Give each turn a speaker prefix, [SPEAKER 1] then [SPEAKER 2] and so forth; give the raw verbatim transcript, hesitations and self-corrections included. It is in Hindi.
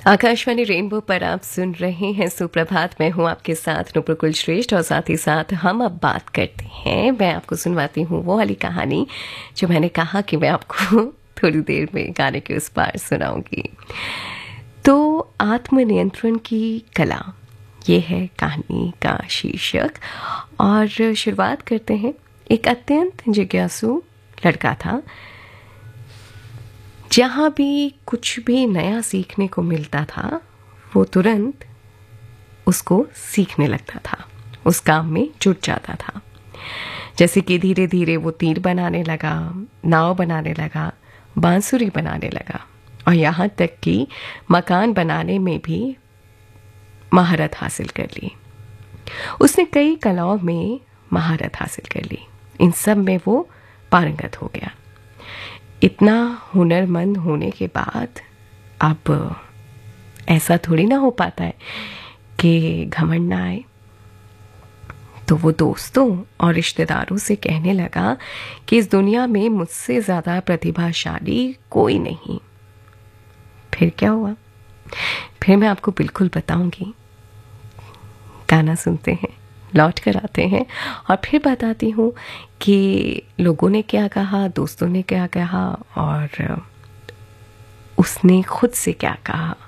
[SPEAKER 1] आकाशवाणी रेनबो पर आप सुन रहे हैं सुप्रभात। मैं हूं आपके साथ नुपुर श्रेष्ठ और साथ ही साथ हम अब बात करते हैं। मैं आपको सुनवाती हूं वो वाली कहानी जो मैंने कहा कि मैं आपको थोड़ी देर में गाने के उस पार सुनाऊंगी। तो आत्मनियंत्रण की कला, ये है कहानी का शीर्षक। और शुरुआत करते हैं। एक अत्यंत जिज्ञासु लड़का था। जहाँ भी कुछ भी नया सीखने को मिलता था वो तुरंत उसको सीखने लगता था, उस काम में जुट जाता था। जैसे कि धीरे धीरे वो तीर बनाने लगा, नाव बनाने लगा, बांसुरी बनाने लगा और यहाँ तक कि मकान बनाने में भी महारत हासिल कर ली। उसने कई कलाओं में महारत हासिल कर ली। इन सब में वो पारंगत हो गया। इतना हुनरमंद होने के बाद अब ऐसा थोड़ी ना हो पाता है कि घमंड ना आए। तो वो दोस्तों और रिश्तेदारों से कहने लगा कि इस दुनिया में मुझसे ज़्यादा प्रतिभाशाली कोई नहीं। फिर क्या हुआ, फिर मैं आपको बिल्कुल बताऊंगी। गाना सुनते हैं, लौट कर आते हैं और फिर बताती हूँ कि लोगों ने क्या कहा, दोस्तों ने क्या कहा और उसने खुद से क्या कहा।